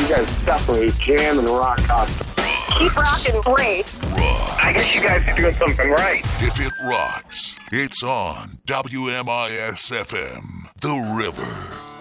You guys separate jam and rock constantly. Keep rocking, great. I guess you guys are doing something right. If it rocks, it's on WMIS FM, The River.